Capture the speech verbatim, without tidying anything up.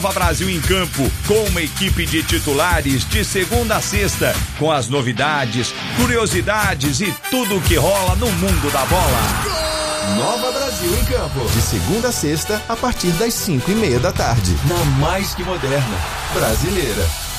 Nova Brasil em campo, com uma equipe de titulares de segunda a sexta, com as novidades, curiosidades e tudo o que rola no mundo da bola. Nova Brasil em campo, de segunda a sexta, a partir das cinco e meia da tarde, na mais que moderna, Brasileira.